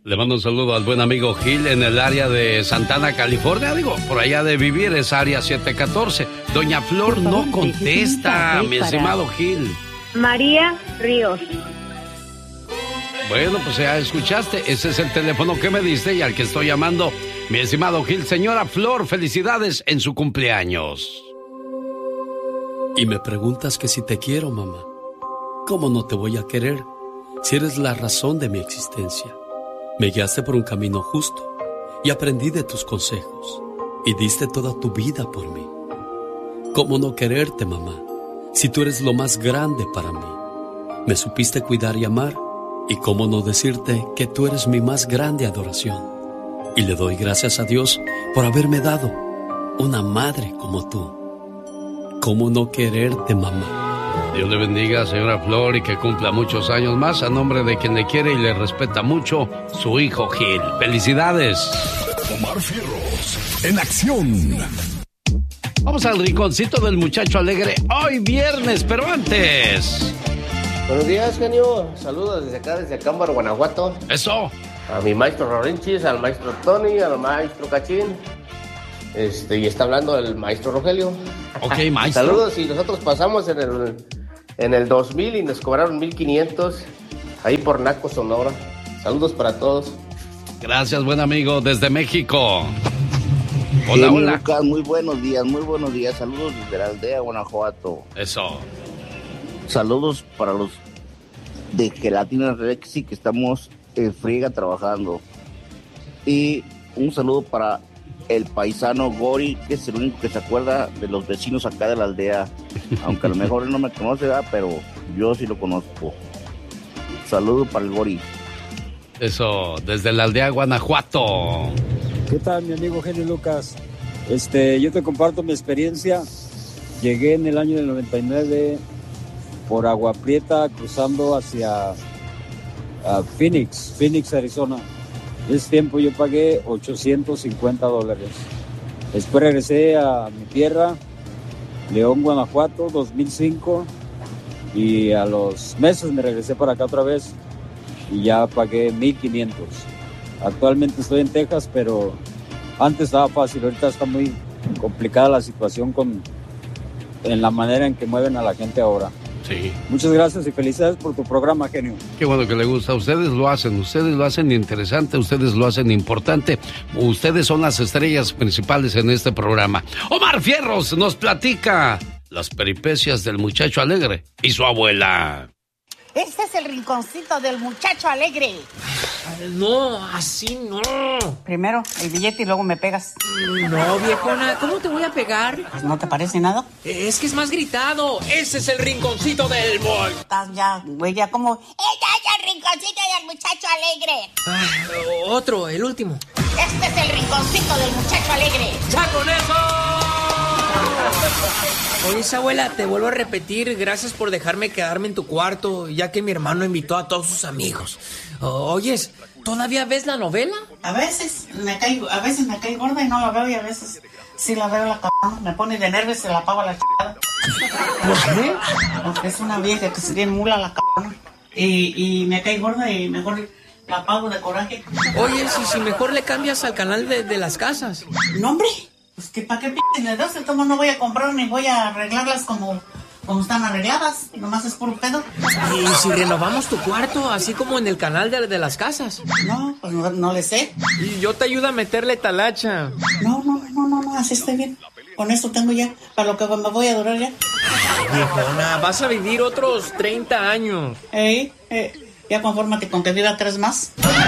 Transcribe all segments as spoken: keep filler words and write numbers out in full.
Le mando un saludo al buen amigo Gil en el área de Santana, California. Digo, por allá de vivir es área siete catorce. Doña Flor no contesta, mi estimado Gil. María Ríos. Bueno, pues ya escuchaste. Ese es el teléfono que me diste y al que estoy llamando. Mi estimado Gil, señora Flor, felicidades en su cumpleaños. Y me preguntas que si te quiero, mamá. ¿Cómo no te voy a querer si eres la razón de mi existencia? Me guiaste por un camino justo y aprendí de tus consejos y diste toda tu vida por mí. ¿Cómo no quererte, mamá, si tú eres lo más grande para mí? Me supiste cuidar y amar, y cómo no decirte que tú eres mi más grande adoración. Y le doy gracias a Dios por haberme dado una madre como tú. ¿Cómo no quererte, mamá? Dios le bendiga, señora Flor, y que cumpla muchos años más a nombre de quien le quiere y le respeta mucho, su hijo Gil. ¡Felicidades! Omar Fierros, en acción. Vamos al rinconcito del muchacho alegre hoy viernes, pero antes... Buenos días, genio. Saludos desde acá, desde Acámbaro, Guanajuato. ¡Eso! A mi maestro Rorinchis, al maestro Tony, al maestro Cachín. Este, y está hablando el maestro Rogelio. Ok, maestro. Saludos, y nosotros pasamos en el, en el dos mil y nos cobraron mil quinientos ahí por Naco, Sonora. Saludos para todos. Gracias, buen amigo, desde México. Hola, sí, hola. Lucas, muy buenos días, muy buenos días. Saludos desde la aldea, Guanajuato. Eso. Saludos para los de Gelatina Rexy que estamos en friega trabajando. Y un saludo para el paisano Gori, que es el único que se acuerda de los vecinos acá de la aldea. Aunque a lo mejor él no me conoce, ¿verdad? Pero yo sí lo conozco. Saludos para el Gori. Eso, desde la aldea Guanajuato. ¿Qué tal, mi amigo Genio Lucas? Este, yo te comparto mi experiencia. Llegué en el año del noventa y nueve por Agua Prieta, cruzando hacia uh, Phoenix, Phoenix, Arizona. En ese tiempo yo pagué ochocientos cincuenta dólares. Después regresé a mi tierra, León, Guanajuato, dos mil cinco. Y a los meses me regresé para acá otra vez y ya pagué mil quinientos. Actualmente estoy en Texas, pero antes estaba fácil. Ahorita está muy complicada la situación con, en la manera en que mueven a la gente ahora. Sí. Muchas gracias y felicidades por tu programa, genio. Qué bueno que le gusta. Ustedes lo hacen, ustedes lo hacen interesante, ustedes lo hacen importante. Ustedes son las estrellas principales en este programa. Omar Fierros nos platica las peripecias del muchacho alegre y su abuela. Este es el rinconcito del muchacho alegre. No, así no. Primero el billete y luego me pegas. No, viejona, ¿cómo te voy a pegar? Pues, ¿no te parece nada? Es que es más gritado. Ese es el rinconcito del boy. Estás ya, güey, ya como... ¡Este es el rinconcito del muchacho alegre! Ah, otro, el último. Este es el rinconcito del muchacho alegre. ¡Ya con eso! Oye, abuela, te vuelvo a repetir, gracias por dejarme quedarme en tu cuarto, ya que mi hermano invitó a todos sus amigos. Oyes, ¿todavía ves la novela? A veces me caigo, a veces me cae gorda y no la veo, y a veces sí la veo, la c***, me pone de nervios y se la apago a la chingada. ¿Por qué? Porque es una vieja que se tiene mula la c***, y, y me cae gorda y mejor la apago de coraje. Oye, si, si mejor le cambias al canal de, de las casas. No, hombre. Pues que para qué p*** me das, el tomo no voy a comprar ni voy a arreglarlas como, como están arregladas, nomás es puro pedo. ¿Y si renovamos tu cuarto, así como en el canal de, de las casas? No, pues no, no le sé. Y yo te ayudo a meterle talacha. No, no, no, no, no, así estoy bien. Con esto tengo ya, para lo que me voy a durar ya. Ay, viejona, vas a vivir otros treinta años. Ey, eh, ya confórmate con que viva tres más.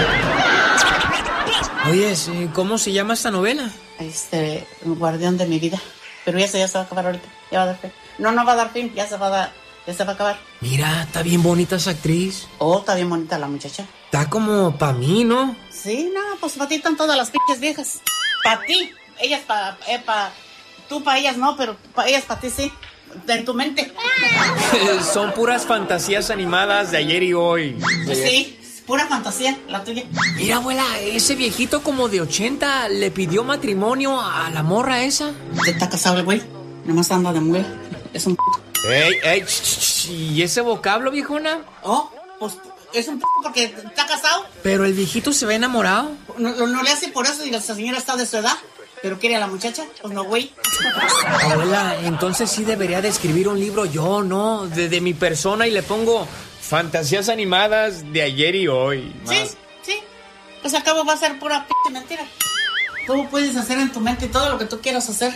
Oye, ¿cómo se llama esta novela? Este, Guardián de mi vida. Pero ya se, ya se va a acabar ahorita. Ya va a dar fin. No, no va a dar fin. Ya se va a dar, ya se va a acabar. Mira, está bien bonita esa actriz. Oh, está bien bonita la muchacha. Está como pa' mí, ¿no? Sí, no, pues para ti están todas las pinches viejas. Para ti. Ellas para, eh, pa, tú para ellas no, pero para ellas para ti sí. En tu mente. Son puras fantasías animadas de ayer y hoy. Sí. Pura fantasía, la tuya. Mira, abuela, ese viejito como de ochenta le pidió matrimonio a la morra esa. ¿Ya está casado el güey? Nomás anda de muela. Es un p***. Ey, ey, ch, ch, ch, ¿y ese vocablo, viejona? Oh, pues Es un p*** porque está casado. Pero el viejito se ve enamorado. No, no, no le hace por eso y la señora está de su edad. ¿Pero quiere a la muchacha? Pues no, güey. Abuela, entonces sí debería de escribir un libro yo, ¿no? De, de mi persona y le pongo fantasías animadas de ayer y hoy. Más. Sí, sí. Pues al cabo va a ser pura p*** mentira. Tú puedes hacer en tu mente todo lo que tú quieras hacer.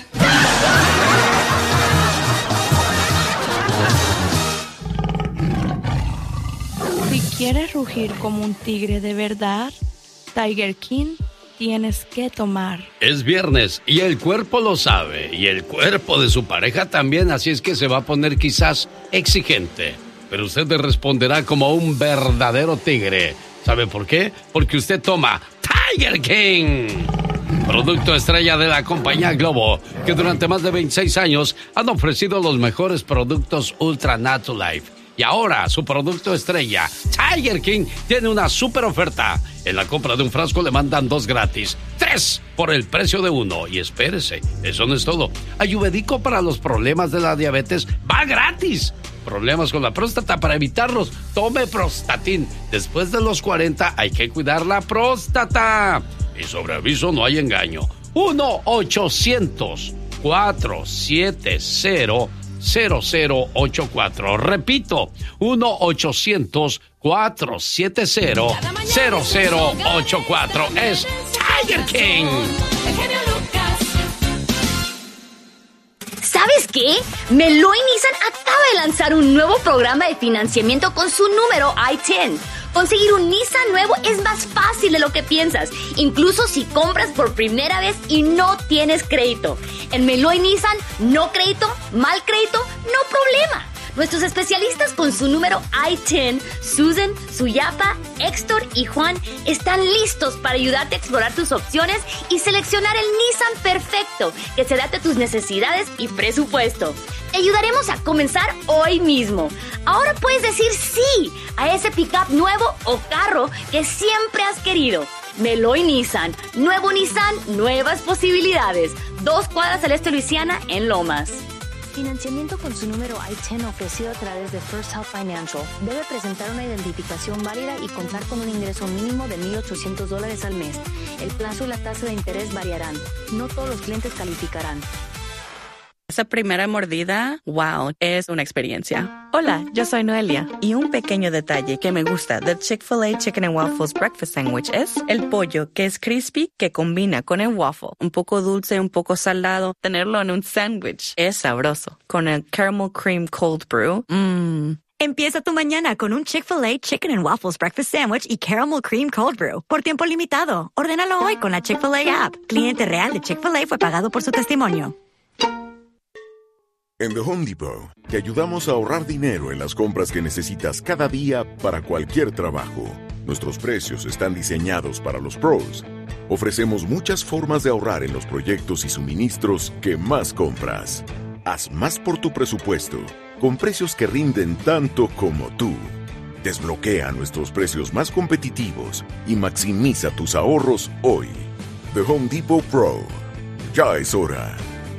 Si quieres rugir como un tigre de verdad, Tiger King tienes que tomar. Es viernes y el cuerpo lo sabe y el cuerpo de su pareja también, así es que se va a poner quizás exigente. Pero usted le responderá como un verdadero tigre. ¿Sabe por qué? Porque usted toma Tiger King, producto estrella de la compañía Globo, que durante más de veintiséis años han ofrecido los mejores productos Ultra Natulife. Y ahora su producto estrella, Tiger King, tiene una super oferta. En la compra de un frasco le mandan dos gratis, tres por el precio de uno. Y espérese, eso no es todo. Ayurvédico para los problemas de la diabetes va gratis. Problemas con la próstata, para evitarlos, tome Prostatin. Después de los cuarenta hay que cuidar la próstata. Y sobre aviso no hay engaño. uno ochocientos, cuatrocientos setenta, cero cero ocho cuatro. Repito, uno ochocientos, cuatrocientos setenta, cero cero ocho cuatro. Es Tiger King. ¿Sabes qué? Meloy Nissan acaba de lanzar un nuevo programa de financiamiento con su número I diez. Conseguir un Nissan nuevo es más fácil de lo que piensas, incluso si compras por primera vez y no tienes crédito. En Meloy Nissan, no crédito, mal crédito, no problema. Nuestros especialistas con su número I diez, Susan, Suyapa, Héctor y Juan, están listos para ayudarte a explorar tus opciones y seleccionar el Nissan perfecto que se adapte a tus necesidades y presupuesto. Te ayudaremos a comenzar hoy mismo. Ahora puedes decir sí a ese pick-up nuevo o carro que siempre has querido. Meloy Nissan, nuevo Nissan, nuevas posibilidades. Dos cuadras al este de Luisiana, en Lomas. Financiamiento con su número I diez ofrecido a través de First Health Financial. Debe presentar una identificación válida y contar con un ingreso mínimo de mil ochocientos dólares al mes. El plazo y la tasa de interés variarán. No todos los clientes calificarán. Esa primera mordida, wow, es una experiencia. Hola, yo soy Noelia. Y un pequeño detalle que me gusta del Chick-fil-A Chicken and Waffles Breakfast Sandwich es el pollo, que es crispy, que combina con el waffle. Un poco dulce, un poco salado. Tenerlo en un sándwich es sabroso. Con el Caramel Cream Cold Brew, mmm. Empieza tu mañana con un Chick-fil-A Chicken and Waffles Breakfast Sandwich y Caramel Cream Cold Brew. Por tiempo limitado. Ordénalo hoy con la Chick-fil-A app. Cliente real de Chick-fil-A fue pagado por su testimonio. En The Home Depot, te ayudamos a ahorrar dinero en las compras que necesitas cada día para cualquier trabajo. Nuestros precios están diseñados para los pros. Ofrecemos muchas formas de ahorrar en los proyectos y suministros que más compras. Haz más por tu presupuesto, con precios que rinden tanto como tú. Desbloquea nuestros precios más competitivos y maximiza tus ahorros hoy. The Home Depot Pro. Ya es hora.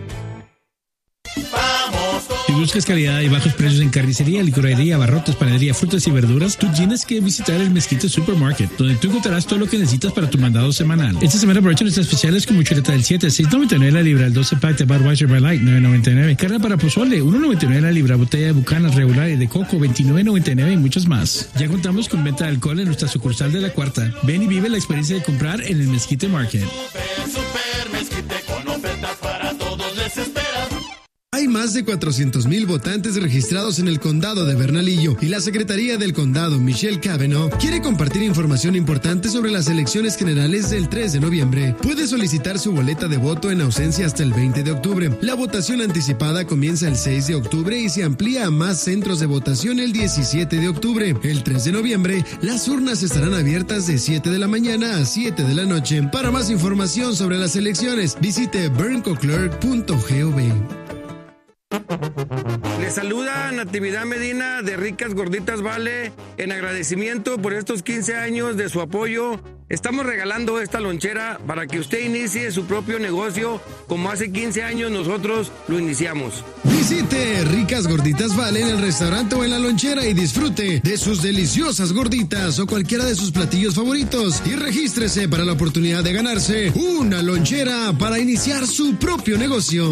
Si buscas calidad y bajos precios en carnicería, licorería, abarrotes, panadería, frutas y verduras, tú tienes que visitar el Mezquite Supermarket, donde tú encontrarás todo lo que necesitas para tu mandado semanal. Esta semana aprovecha nuestras especiales como chuleta del siete, seis noventa y nueve la libra, el doce pack de Budweiser Bud Light, nueve noventa y nueve. Carne para pozole, uno noventa y nueve la libra, botella de Bucanas regular y de coco, veintinueve noventa y nueve y muchos más. Ya contamos con venta de alcohol en nuestra sucursal de La Cuarta. Ven y vive la experiencia de comprar en el Mezquite Market. Super, super Mezquite con ofertas para todos les espera. Hay más de cuatrocientos mil votantes registrados en el condado de Bernalillo y la Secretaría del Condado, Michelle Cavanaugh, quiere compartir información importante sobre las elecciones generales del tres de noviembre. Puede solicitar su boleta de voto en ausencia hasta el veinte de octubre. La votación anticipada comienza el seis de octubre y se amplía a más centros de votación el diecisiete de octubre. El tres de noviembre, las urnas estarán abiertas de siete de la mañana a siete de la noche. Para más información sobre las elecciones, visite bernco clerk punto gov. Les saluda Natividad Medina de Ricas Gorditas Vale en agradecimiento por estos quince años de su apoyo. Estamos regalando esta lonchera para que usted inicie su propio negocio como hace quince años nosotros lo iniciamos. Visite Ricas Gorditas Vale en el restaurante o en la lonchera y disfrute de sus deliciosas gorditas o cualquiera de sus platillos favoritos y regístrese para la oportunidad de ganarse una lonchera para iniciar su propio negocio.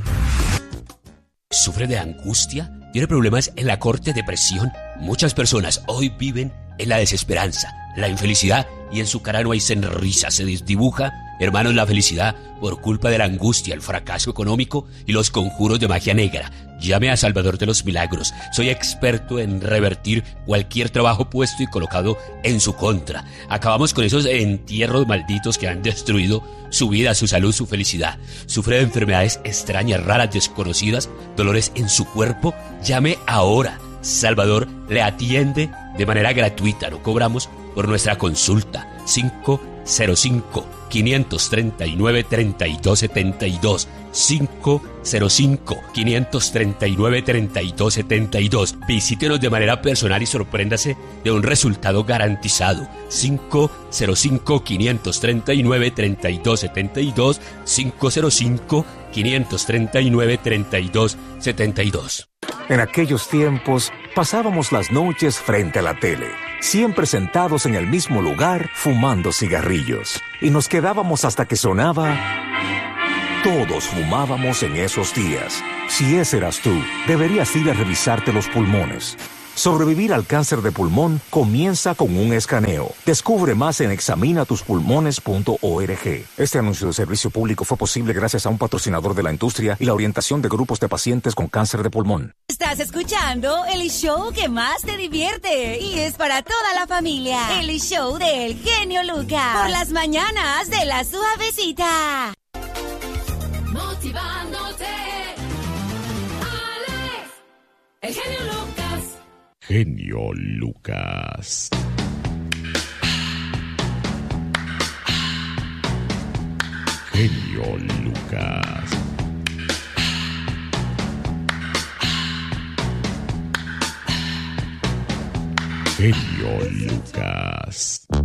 ¿Sufre de angustia? ¿Tiene problemas en la corte, depresión? Muchas personas hoy viven en la desesperanza, la infelicidad y en su cara no hay sonrisa, se desdibuja, hermanos, la felicidad por culpa de la angustia, el fracaso económico y los conjuros de magia negra. Llame a Salvador de los Milagros. Soy experto en revertir cualquier trabajo puesto y colocado en su contra. Acabamos con esos entierros malditos que han destruido su vida, su salud, su felicidad. Sufre de enfermedades extrañas, raras, desconocidas, dolores en su cuerpo. Llame ahora. Salvador le atiende de manera gratuita. No cobramos por nuestra consulta. cinco cero cinco, cinco tres nueve, tres dos siete dos. cinco cero cinco, cinco tres nueve, tres dos siete dos. Visítenos de manera personal y sorpréndase de un resultado garantizado. cinco cero cinco, cinco tres nueve, tres dos siete dos. cinco cero cinco, cinco tres nueve, tres dos siete dos. En aquellos tiempos, pasábamos las noches frente a la tele, siempre sentados en el mismo lugar, fumando cigarrillos. Y nos quedábamos hasta que sonaba... Todos fumábamos en esos días. Si ese eras tú, deberías ir a revisarte los pulmones. Sobrevivir al cáncer de pulmón comienza con un escaneo. Descubre más en examina tus pulmones punto org. Este anuncio de servicio público fue posible gracias a un patrocinador de la industria y la orientación de grupos de pacientes con cáncer de pulmón. Estás escuchando el show que más te divierte y es para toda la familia. El show del genio Lucas. Por las mañanas de la suavecita. Motivándote. Alex, el genio Lucas. Genio Lucas. Genio Lucas. Genio Lucas.